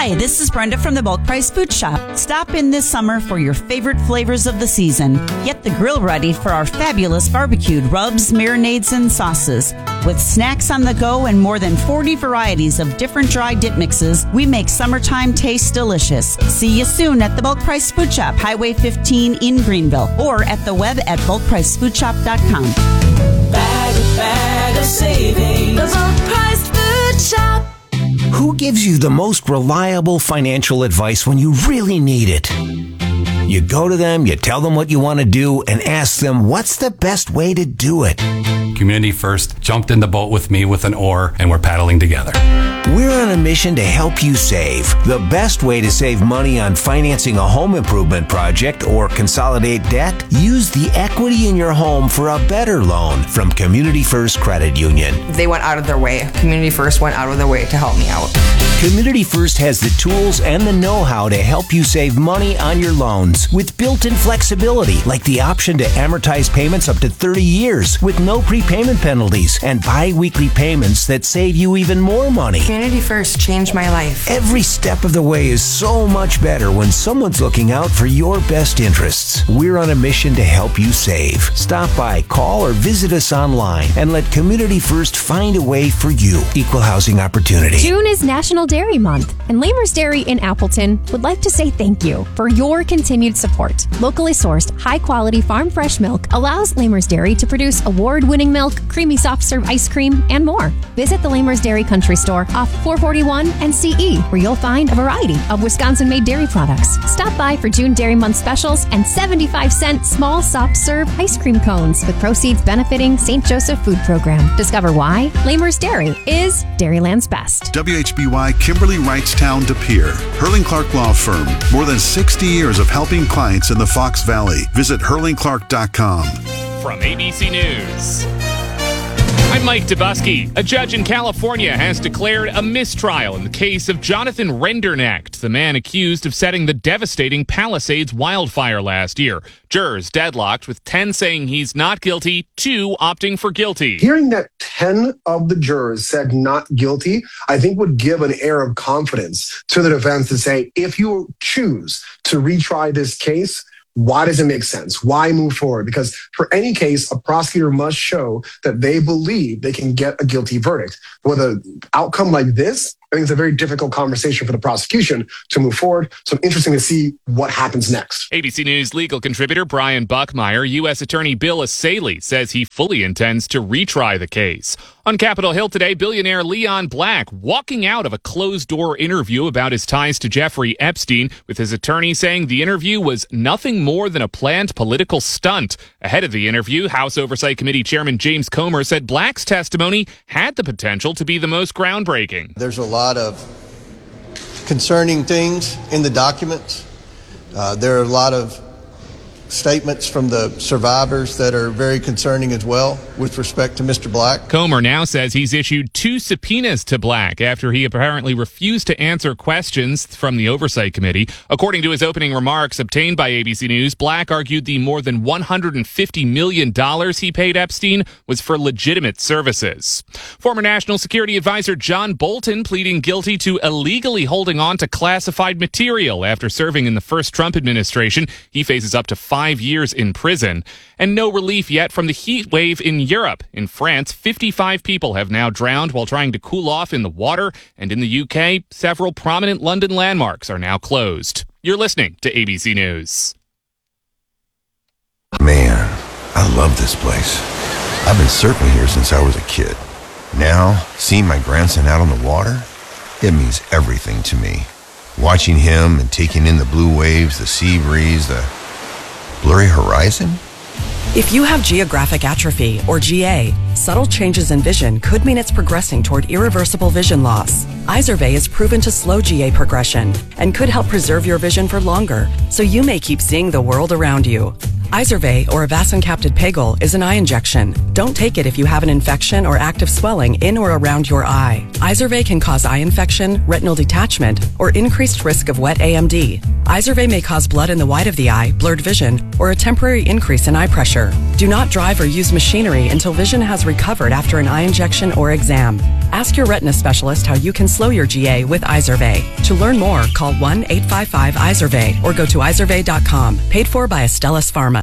Hi, this is Brenda from the Bulk Price Food Shop. Stop in this summer for your favorite flavors of the season. Get the grill ready for our fabulous barbecued rubs, marinades, and sauces. With snacks on the go and more than 40 varieties of different dry dip mixes, we make summertime taste delicious. See you soon at the Bulk Price Food Shop, Highway 15 in Greenville, or at the web at bulkpricefoodshop.com. Bag of savings. The Bulk Price Food Shop. Who gives you the most reliable financial advice when you really need it? You go to them, you tell them what you want to do, and ask them what's the best way to do it. Community First jumped in the boat with me with an oar, and we're paddling together. We're on a mission to help you save. The best way to save money on financing a home improvement project or consolidate debt? Use the equity in your home for a better loan from Community First Credit Union. They went out of their way. Community First went out of their way to help me out. Community First has the tools and the know-how to help you save money on your loans with built-in flexibility, like the option to amortize payments up to 30 years with no prepayment penalties and bi-weekly payments that save you even more money. Community First changed my life. Every step of the way is so much better when someone's looking out for your best interests. We're on a mission to help you save. Stop by, call, or visit us online and let Community First find a way for you. Equal housing opportunity. June is National Dairy Month, and Lamers Dairy in Appleton would like to say thank you for your continued support. Locally sourced, high-quality farm fresh milk allows Lamers Dairy to produce award-winning milk, creamy soft-serve ice cream, and more. Visit the Lamers Dairy Country Store off 441 and CE, where you'll find a variety of Wisconsin-made dairy products. Stop by for June Dairy Month specials and 75-cent small soft-serve ice cream cones with proceeds benefiting St. Joseph Food Program. Discover why Lamers Dairy is Dairyland's best. WHBY Kimberly Wrightstown De Pere, Hurling Clark Law Firm. More than 60 years of helping clients in the Fox Valley. Visit hurlingclark.com. From ABC News, I'm Mike Dubusky. A judge in California has declared a mistrial in the case of Jonathan Rendernacht, the man accused of setting the devastating Palisades wildfire last year. Jurors deadlocked, with 10 saying he's not guilty, 2 opting for guilty. Hearing that 10 of the jurors said not guilty, I think would give an air of confidence to the defense to say, if you choose to retry this case, why does it make sense? Why move forward? Because for any case, a prosecutor must show that they believe they can get a guilty verdict. With an outcome like this, I think it's a very difficult conversation for the prosecution to move forward. So interesting to see what happens next. ABC News legal contributor Brian Buckmeyer, U.S. Attorney Bill Asaley says he fully intends to retry the case. On Capitol Hill today, billionaire Leon Black walking out of a closed-door interview about his ties to Jeffrey Epstein, with his attorney saying the interview was nothing more than a planned political stunt. Ahead of the interview, House Oversight Committee Chairman James Comer said Black's testimony had the potential to be the most groundbreaking. There's a lot of concerning things in the documents. There are a lot of statements from the survivors that are very concerning as well with respect to Mr. Black. Comer now says he's issued 2 subpoenas to Black after he apparently refused to answer questions from the Oversight Committee. According to his opening remarks obtained by ABC News, Black argued the more than $150 million he paid Epstein was for legitimate services. Former National Security Advisor John Bolton pleading guilty to illegally holding on to classified material after serving in the first Trump administration. He faces up to 5 years in prison. And no relief yet from the heat wave in Europe. In France, 55 people have now drowned while trying to cool off in the water. And in the UK, several prominent London landmarks are now closed. You're listening to ABC News. Man, I love this place. I've been surfing here since I was a kid. Now, seeing my grandson out on the water, it means everything to me. Watching him and taking in the blue waves, the sea breeze, the blurry horizon? If you have geographic atrophy, or GA, subtle changes in vision could mean it's progressing toward irreversible vision loss. Izervay is proven to slow GA progression and could help preserve your vision for longer, so you may keep seeing the world around you. Izervay, or avacincaptad pegol, is an eye injection. Don't take it if you have an infection or active swelling in or around your eye. Izervay can cause eye infection, retinal detachment, or increased risk of wet AMD. Izervay may cause blood in the white of the eye, blurred vision, or a temporary increase in eye pressure. Do not drive or use machinery until vision has recovered after an eye injection or exam. Ask your retina specialist how you can slow your GA with Izervay. To learn more, call 1-855-IZERVAY or go to izervay.com. Paid for by Astellas Pharma.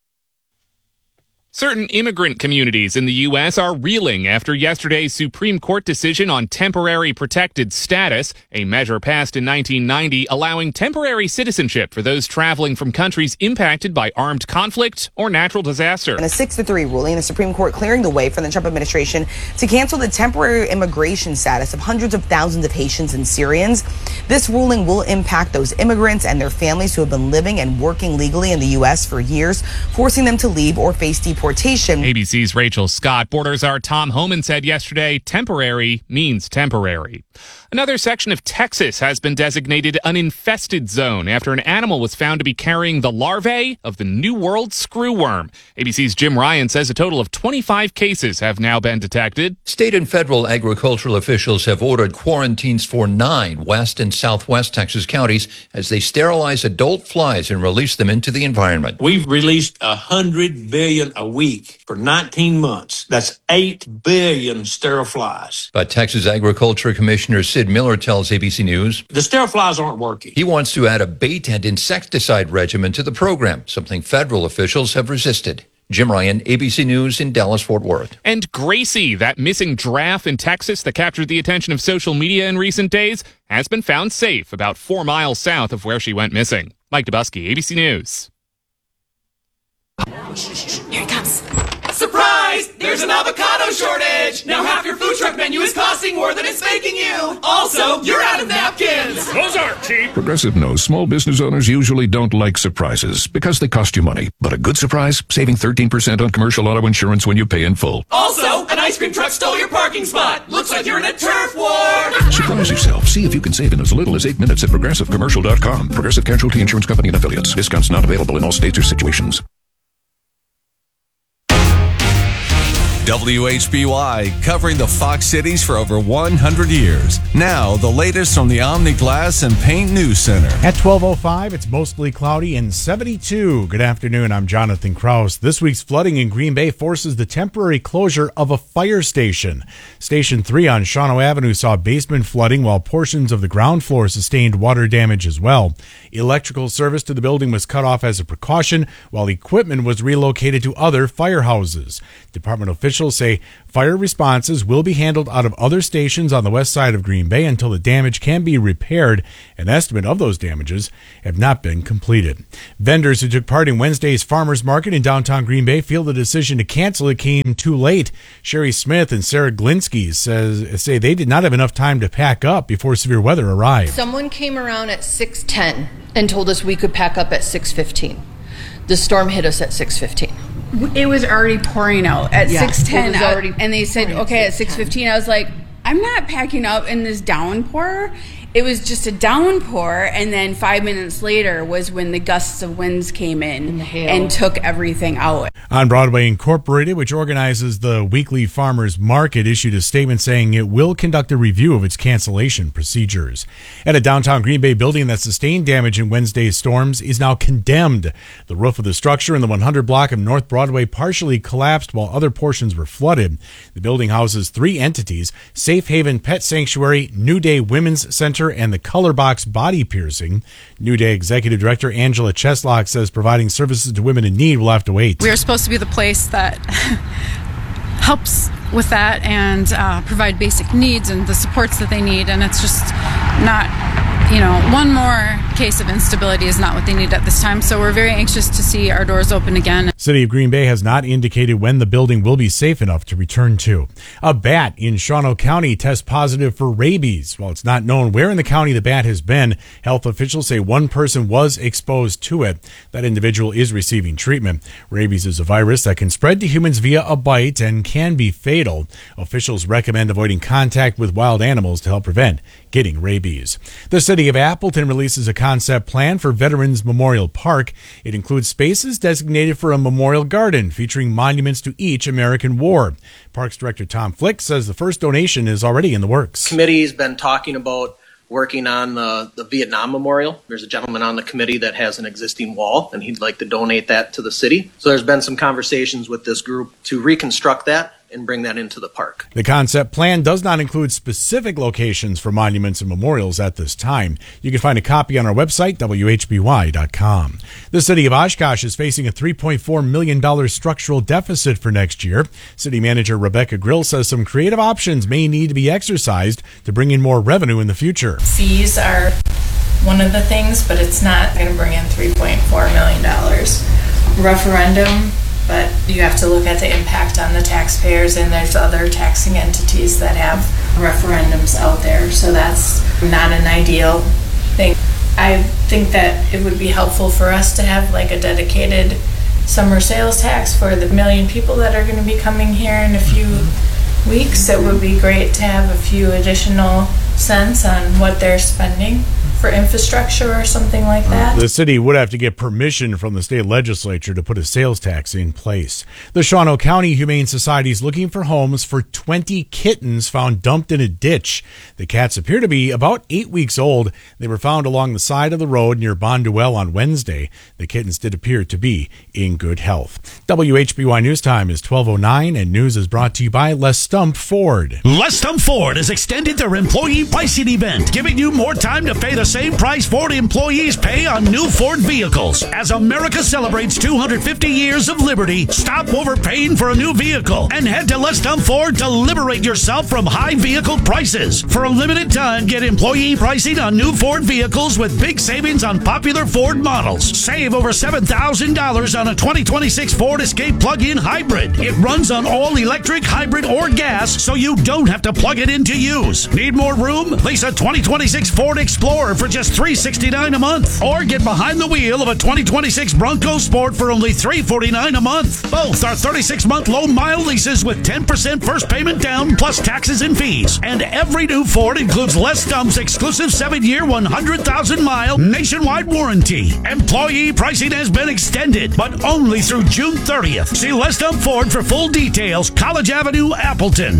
Certain immigrant communities in the U.S. are reeling after yesterday's Supreme Court decision on temporary protected status, a measure passed in 1990 allowing temporary citizenship for those traveling from countries impacted by armed conflict or natural disaster. In a 6-3 ruling, the Supreme Court clearing the way for the Trump administration to cancel the temporary immigration status of hundreds of thousands of Haitians and Syrians. This ruling will impact those immigrants and their families who have been living and working legally in the U.S. for years, forcing them to leave or face deportation. ABC's Rachel Scott. Border czar Tom Homan said yesterday, temporary means temporary. Another section of Texas has been designated an infested zone after an animal was found to be carrying the larvae of the New World screwworm. ABC's Jim Ryan says a total of 25 cases have now been detected. State and federal agricultural officials have ordered quarantines for 9 west and southwest Texas counties as they sterilize adult flies and release them into the environment. We've released 100 billion a week for 19 months. That's 8 billion sterile flies. But Texas Agriculture Commissioner Sid Miller tells ABC News the sterile flies aren't working. He wants to add a bait and insecticide regimen to the program, something federal officials have resisted. Jim Ryan, ABC News in Dallas-Fort Worth. And Gracie, that missing giraffe in Texas that captured the attention of social media in recent days, has been found safe about 4 miles south of where she went missing. Mike Dubusky, ABC News. Here it comes. Surprise! There's an avocado shortage! Now half your food truck menu is costing more than it's making you! Also, you're out of napkins! Those aren't cheap! Progressive knows small business owners usually don't like surprises because they cost you money. But a good surprise? Saving 13% on commercial auto insurance when you pay in full. Also, an ice cream truck stole your parking spot! Looks like you're in a turf war! Surprise yourself. See if you can save in as little as 8 minutes at ProgressiveCommercial.com. Progressive Casualty Insurance Company and Affiliates. Discounts not available in all states or situations. WHBY, covering the Fox cities for over 100 years. Now, the latest from the Omni Glass and Paint News Center. At 12:05, it's mostly cloudy and 72. Good afternoon, I'm Jonathan Kraus. This week's flooding in Green Bay forces the temporary closure of a fire station. Station 3 on Shawano Avenue saw basement flooding while portions of the ground floor sustained water damage as well. Electrical service to the building was cut off as a precaution, while equipment was relocated to other firehouses. Department officials say fire responses will be handled out of other stations on the west side of Green Bay until the damage can be repaired. An estimate of those damages have not been completed. Vendors who took part in Wednesday's farmers market in downtown Green Bay feel the decision to cancel it came too late. Sherry Smith and Sarah Glinsky say they did not have enough time to pack up before severe weather arrived. Someone came around at 6:10 and told us we could pack up at 6:15. The storm hit us at 6:15. It was already pouring out at 6:10, and they said, okay, at 6:15. I was like, I'm not packing up in this downpour. It was just a downpour, and then 5 minutes later was when the gusts of winds came in and took everything out. On Broadway Incorporated, which organizes the weekly farmers market, issued a statement saying it will conduct a review of its cancellation procedures. And a downtown Green Bay building that sustained damage in Wednesday's storms is now condemned. The roof of the structure in the 100 block of North Broadway partially collapsed while other portions were flooded. The building houses 3 entities: Safe Haven Pet Sanctuary, New Day Women's Center, and the Color Box Body Piercing. New Day Executive Director Angela Cheslock says providing services to women in need will have to wait. We are supposed to be the place that helps with that and provide basic needs and the supports that they need, and it's just not, one more case of instability is not what they need at this time, so we're very anxious to see our doors open again. City of Green Bay has not indicated when the building will be safe enough to return to. A bat in Shawano County tests positive for rabies. While it's not known where in the county the bat has been, health officials say one person was exposed to it. That individual is receiving treatment. Rabies is a virus that can spread to humans via a bite and can be fatal. Officials recommend avoiding contact with wild animals to help prevent getting rabies. The city city of Appleton releases a concept plan for Veterans Memorial Park. It includes spaces designated for a memorial garden featuring monuments to each American war. Parks Director Tom Flick says the first donation is already in the works. Committee's been talking about working on the Vietnam Memorial. There's a gentleman on the committee that has an existing wall, and he'd like to donate that to the city. So there's been some conversations with this group to reconstruct that and bring that into the park. The concept plan does not include specific locations for monuments and memorials at this time. You can find a copy on our website, WHBY.com. The city of Oshkosh is facing a $3.4 million structural deficit for next year. City manager Rebecca Grill says some creative options may need to be exercised to bring in more revenue in the future. Fees are one of the things, but it's not going to bring in $3.4 million. Referendum, but you have to look at the impact on the taxpayers, and there's other taxing entities that have referendums out there, so that's not an ideal thing. I think that it would be helpful for us to have like a dedicated summer sales tax for the 1 million people that are going to be coming here in a few weeks. It would be great to have a few additional cents on what they're spending for infrastructure or something like that. The city would have to get permission from the state legislature to put a sales tax in place. The Shawano County Humane Society is looking for homes for 20 kittens found dumped in a ditch. The cats appear to be about 8 weeks old. They were found along the side of the road near Bonduelle on Wednesday. The kittens did appear to be in good health. WHBY News Time is 12:09, and news is brought to you by Les Stump Ford. Les Stump Ford has extended their employee pricing event, giving you more time to pay the same price Ford employees pay on new Ford vehicles. As America celebrates 250 years of liberty, stop overpaying for a new vehicle and head to Les Stump Ford to liberate yourself from high vehicle prices. For a limited time, get employee pricing on new Ford vehicles with big savings on popular Ford models. Save over $7,000 on a 2026 Ford Escape plug-in hybrid. It runs on all electric, hybrid, or gas, so you don't have to plug it in to use. Need more room? Lease a 2026 Ford Explorer for just $369 a month, or get behind the wheel of a 2026 Bronco Sport for only $349 a month. Both are 36-month low-mile leases with 10% first payment down plus taxes and fees. And every new Ford includes Les Stump's exclusive 7-year, 100,000-mile nationwide warranty. Employee pricing has been extended, but only through June 30th. See Les Stump Ford for full details. College Avenue, Appleton.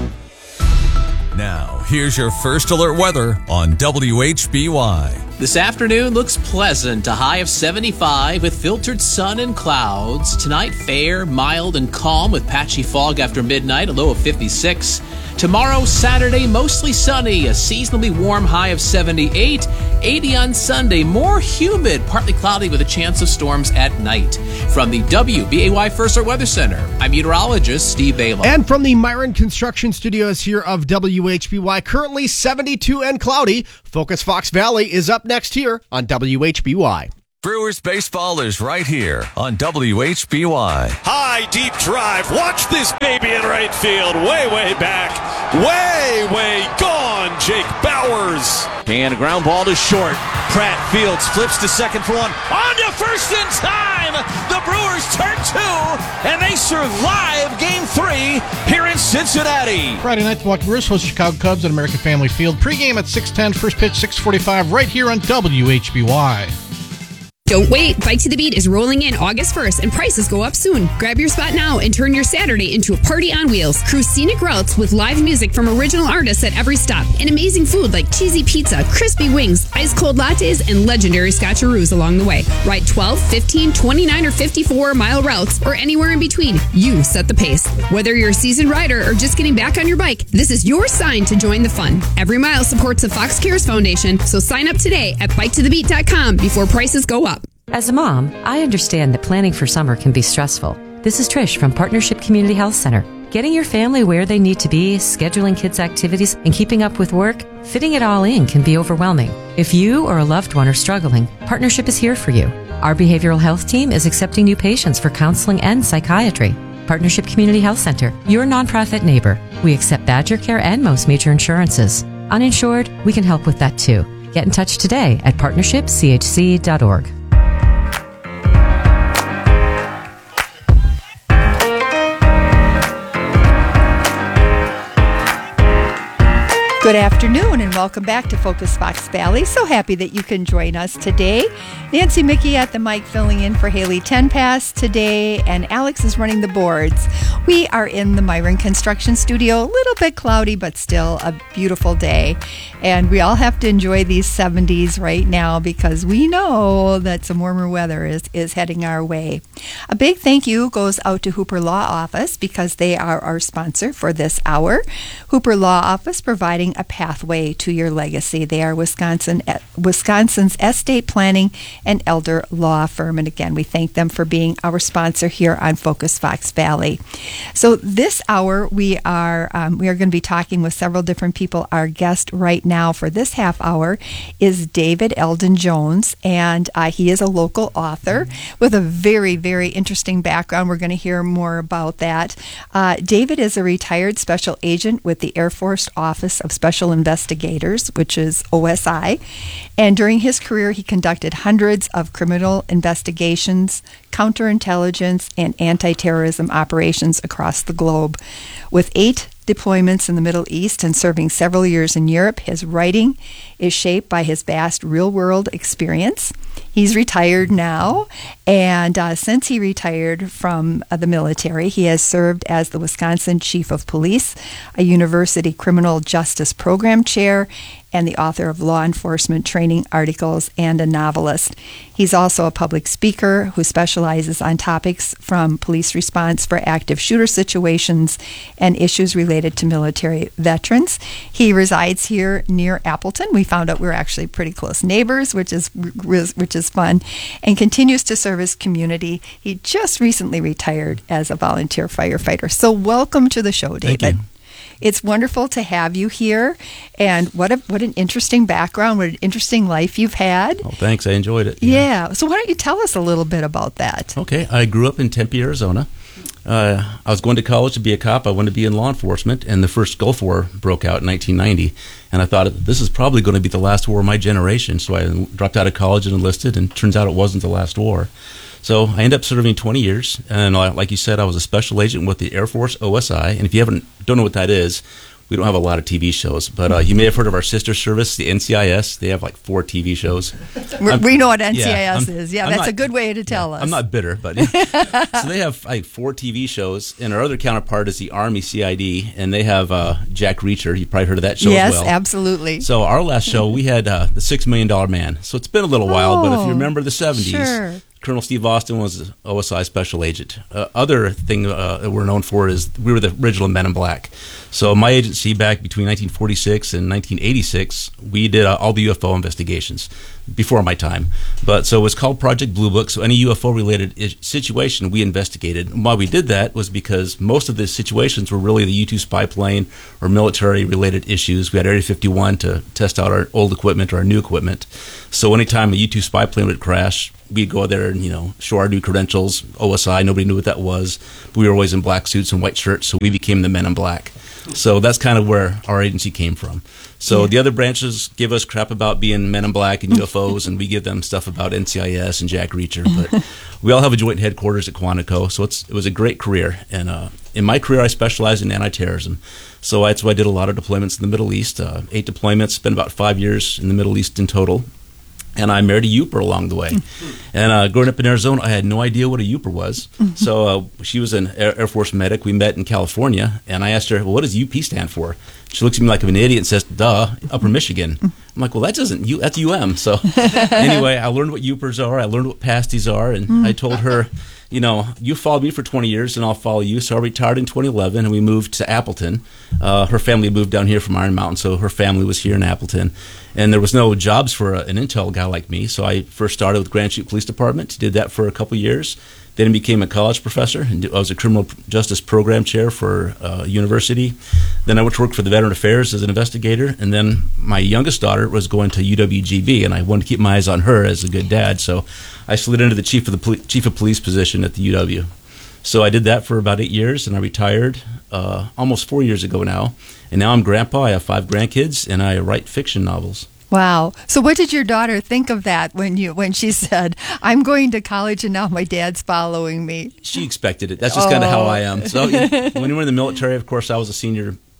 Now, here's your first alert weather on WHBY. This afternoon looks pleasant, a high of 75 with filtered sun and clouds. Tonight, fair, mild, and calm with patchy fog after midnight, a low of 56. Tomorrow, Saturday, mostly sunny, a seasonably warm high of 78. 80 on Sunday, more humid, partly cloudy with a chance of storms at night. From the WBAY First Alert Weather Center, I'm meteorologist Steve Bala. And from the Myron Construction Studios here of WHBY, currently 72 and cloudy. Focus Fox Valley is up next here on WHBY. Brewers baseball is right here on WHBY. High, deep drive. Watch this baby in right field. Way, way back. Way, way gone. Jake Bowers. And a ground ball to short. Pratt Fields flips to second for one. On to first in time. The Brewers turn 2, and they survive Game 3 here in Cincinnati. Friday night, the Milwaukee Brewers host the Chicago Cubs at American Family Field. Pre-game at 6:10, first pitch 6:45, right here on WHBY. Don't wait. Bike to the Beat is rolling in August 1st, and prices go up soon. Grab your spot now and turn your Saturday into a party on wheels. Cruise scenic routes with live music from original artists at every stop, and amazing food like cheesy pizza, crispy wings, ice-cold lattes, and legendary scotcheroos along the way. Ride 12, 15, 29, or 54-mile routes, or anywhere in between. You set the pace. Whether you're a seasoned rider or just getting back on your bike, this is your sign to join the fun. Every mile supports the Fox Cares Foundation, so sign up today at biketothebeat.com before prices go up. As a mom, I understand that planning for summer can be stressful. This is Trish from Partnership Community Health Center. Getting your family where they need to be, scheduling kids' activities, and keeping up with work, fitting it all in can be overwhelming. If you or a loved one are struggling, Partnership is here for you. Our behavioral health team is accepting new patients for counseling and psychiatry. Partnership Community Health Center, your nonprofit neighbor. We accept Badger Care and most major insurances. Uninsured, we can help with that too. Get in touch today at partnershipchc.org. Good afternoon and welcome back to Focus Fox Valley. So happy that you can join us today. Nancy Mickey at the mic filling in for Haley Tenpass today, and Alex is running the boards. We are in the Myron Construction Studio, a little bit cloudy, but still a beautiful day. And we all have to enjoy these 70s right now because we know that some warmer weather is heading our way. A big thank you goes out to Hooper Law Office because they are our sponsor for this hour. Hooper Law Office providing a pathway to your legacy. They are Wisconsin's estate planning and elder law firm. And again, we thank them for being our sponsor here on Focus Fox Valley. So this hour, we are going to be talking with several different people. Our guest right now for this half hour is David Eldon Jones, and he is a local author with a very, very interesting background. We're going to hear more about that. David is a retired special agent with the Air Force Office of Special Investigators, which is OSI, and during his career he conducted hundreds of criminal investigations, counterintelligence, and anti-terrorism operations across the globe. With 8 deployments in the Middle East and serving several years in Europe, his writing is shaped by his vast real-world experience. He's retired now, and since he retired from the military, he has served as the Wisconsin Chief of Police, a University Criminal Justice Program Chair, and the author of law enforcement training articles and a novelist. He's also a public speaker who specializes on topics from police response for active shooter situations and issues related to military veterans. He resides here near Appleton. We found out we're actually pretty close neighbors, which is fun, and continues to serve his community. He just recently retired as a volunteer firefighter. So welcome to the show, David. Thank you. It's wonderful to have you here, and what an interesting background, what an interesting life you've had. Oh, thanks. I enjoyed it. Yeah. So why don't you tell us a little bit about that? Okay. I grew up in Tempe, Arizona. I was going to college to be a cop. I wanted to be in law enforcement, and the first Gulf War broke out in 1990, and I thought this is probably going to be the last war of my generation, so I dropped out of college and enlisted, and turns out it wasn't the last war. So I ended up serving 20 years, and like you said, I was a special agent with the Air Force OSI, and if you don't know what that is, we don't have a lot of TV shows, but you may have heard of our sister service, the NCIS. They have like 4 TV shows. We know what NCIS is. Yeah, that's a good way to tell us. I'm not bitter, but so they have like 4 TV shows, and our other counterpart is the Army CID, and they have Jack Reacher. You probably heard of that show as well. Yes, absolutely. So our last show, we had the $6 Million Man. So it's been a little while, but if you remember the 70s, sure. Colonel Steve Austin was an OSI special agent. Other thing that we're known for is we were the original Men in Black. So my agency back between 1946 and 1986, we did all the UFO investigations before my time. But so it was called Project Blue Book. So any UFO-related situation we investigated. And why we did that was because most of the situations were really the U-2 spy plane or military-related issues. We had Area 51 to test out our old equipment or our new equipment. So anytime a U-2 spy plane would crash, we'd go there and, show our new credentials, OSI. Nobody knew what that was. But we were always in black suits and white shirts, so we became the Men in Black. So that's kind of where our agency came from. So the other branches give us crap about being Men in Black and UFOs, and we give them stuff about NCIS and Jack Reacher. But we all have a joint headquarters at Quantico, so it was a great career. And in my career, I specialized in anti-terrorism. So that's why I did a lot of deployments in the Middle East, 8 deployments, spent about 5 years in the Middle East in total. And I married a Yooper along the way. And growing up in Arizona, I had no idea what a Yooper was. So she was an Air Force medic. We met in California, and I asked her, well, what does UP stand for? She looks at me like I'm an idiot and says, duh, Upper Michigan. I'm like, well, that's UM. So anyway, I learned what Yoopers are. I learned what pasties are, and I told her, you followed me for 20 years, and I'll follow you. So I retired in 2011, and we moved to Appleton. Her family moved down here from Iron Mountain, so her family was here in Appleton. And there was no jobs for an intel guy like me, so I first started with Grand Chute Police Department, did that for a couple years, then became a college professor, and I was a criminal justice program chair for a university. Then I went to work for the Veteran Affairs as an investigator, and then my youngest daughter was going to UWGB, and I wanted to keep my eyes on her as a good dad, so I slid into the chief of police position at the UW. So I did that for about 8 years, and I retired almost 4 years ago now. And now I'm grandpa. I have 5 grandkids, and I write fiction novels. Wow. So what did your daughter think of that when she said, I'm going to college and now my dad's following me? She expected it. That's just kind of how I am. So when you were in the military, of course, I was a senior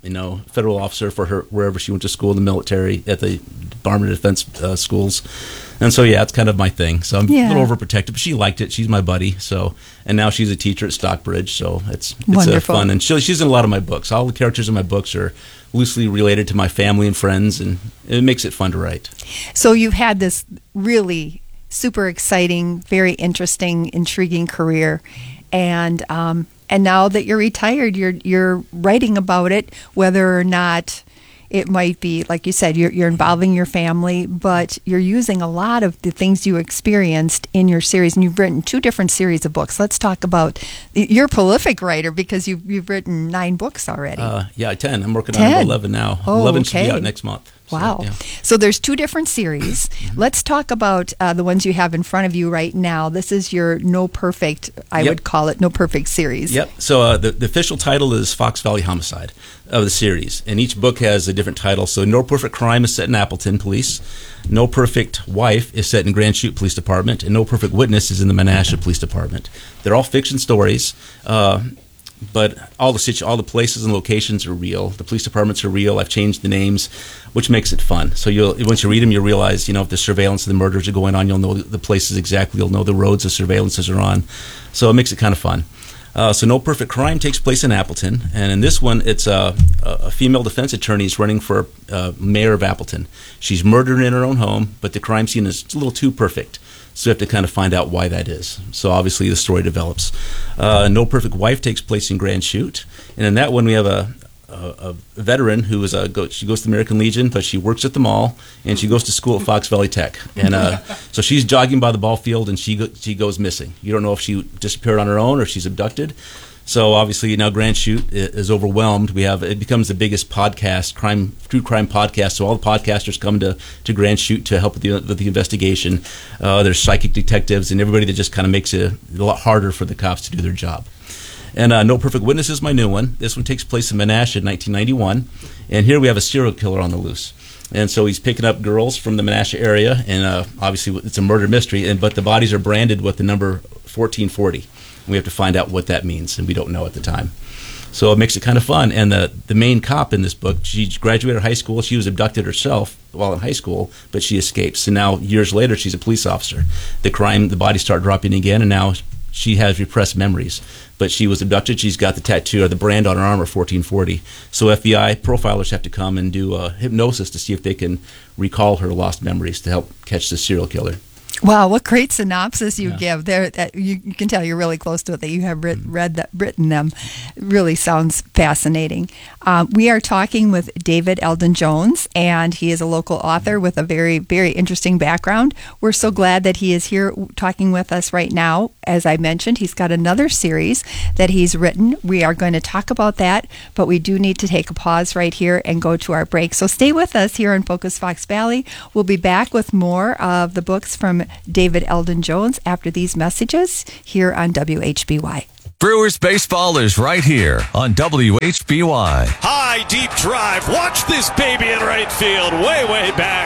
federal officer for her wherever she went to school in the military at the Department of Defense schools. And so, yeah, it's kind of my thing. So I'm a little overprotective, but she liked it. She's my buddy. So, and now she's a teacher at Stockbridge. So it's fun. And she's in a lot of my books. All the characters in my books are loosely related to my family and friends, and it makes it fun to write. So you've had this really super exciting, very interesting, intriguing career, and now that you're retired, you're writing about it, whether or not it might be, like you said, you're involving your family, but you're using a lot of the things you experienced in your series, and you've written 2 different series of books. Let's talk about, you're a prolific writer because you've written 9 books already. 10. I'm working on number 11 now. 11 should be out next month. Wow. So there's 2 different series. Let's talk about the ones you have in front of you right now. This is your No Perfect, I would call it No Perfect series. Yep. So the official title is Fox Valley Homicide of the series. And each book has a different title. So No Perfect Crime is set in Appleton Police. No Perfect Wife is set in Grand Chute Police Department. And No Perfect Witness is in the Menasha Police Department. They're all fiction stories. But all the places and locations are real. The police departments are real. I've changed the names, which makes it fun. So once you read them, you'll realize, if the surveillance of the murders are going on, you'll know the places exactly. You'll know the roads the surveillances are on. So it makes it kind of fun. So No Perfect Crime takes place in Appleton. And in this one, it's a female defense attorney is running for mayor of Appleton. She's murdered in her own home, but the crime scene is a little too perfect. So you have to kind of find out why that is. So obviously the story develops. No Perfect Wife takes place in Grand Chute. And in that one we have a veteran who is she goes to the American Legion, but she works at the mall, and she goes to school at Fox Valley Tech. And so she's jogging by the ball field, and she goes missing. You don't know if she disappeared on her own or if she's abducted. So obviously now Grand Chute is overwhelmed. It becomes the biggest true crime podcast. So all the podcasters come to Grand Chute to help with the investigation. There's psychic detectives and everybody that just kind of makes it a lot harder for the cops to do their job. And No Perfect Witness is my new one. This one takes place in Menasha in 1991. And here we have a serial killer on the loose. And so he's picking up girls from the Menasha area, and obviously it's a murder mystery, but the bodies are branded with the number 1440. We have to find out what that means, and we don't know at the time. So it makes it kind of fun. And the main cop in this book, she graduated high school. She was abducted herself while in high school, but she escapes. And now, years later, she's a police officer. The bodies start dropping again, and now she has repressed memories. But she was abducted. She's got the tattoo or the brand on her arm of 1440. So FBI profilers have to come and do hypnosis to see if they can recall her lost memories to help catch the serial killer. Wow, what great synopsis you give there! You can tell you're really close to it. That you have written them. It really sounds fascinating. We are talking with David Eldon Jones, and he is a local author with a very, very interesting background. We're so glad that he is here talking with us right now. As I mentioned, he's got another series that he's written. We are going to talk about that, but we do need to take a pause right here and go to our break. So stay with us here on Focus Fox Valley. We'll be back with more of the books from David Eldon Jones after these messages here on WHBY. Brewers baseball is right here on WHBY. High, deep drive. Watch this baby in right field. Way, way back.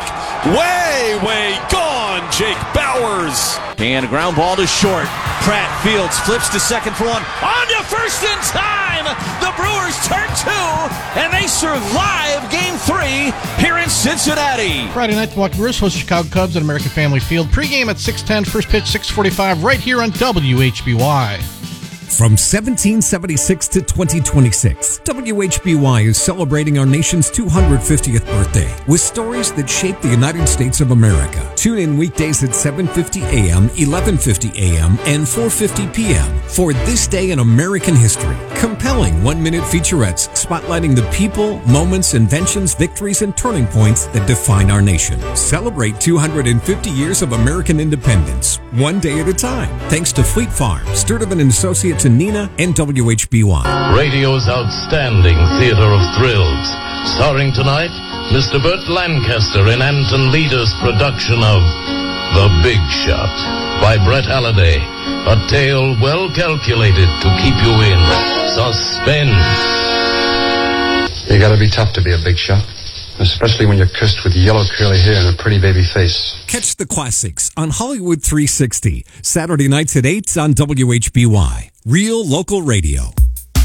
Way, way gone. Jake Bowers. And a ground ball to short. Pratt Fields flips to second for one. On to first in time. The Brewers turn 2, and they survive Game 3 here in Cincinnati. Friday night, the Milwaukee Brewers host Chicago Cubs at American Family Field. Pre-game at 6:10, first pitch 6:45, right here on WHBY. From 1776 to 2026, WHBY is celebrating our nation's 250th birthday with stories that shaped the United States of America. Tune in weekdays at 7:50 a.m., 11:50 a.m., and 4:50 p.m. for This Day in American History. Compelling one-minute featurettes spotlighting the people, moments, inventions, victories, and turning points that define our nation. Celebrate 250 years of American independence, one day at a time. Thanks to Fleet Farm, Sturtevant & Associates, and Nina, and WHBY. Radio's outstanding theater of thrills. Starring tonight, Mr. Burt Lancaster in Anton Leader's production of The Big Shot by Brett Halliday. A tale well calculated to keep you in suspense. You gotta be tough to be a big shot. Especially when you're cursed with yellow curly hair and a pretty baby face. Catch the classics on Hollywood 360. Saturday nights at 8 on WHBY. Real local radio.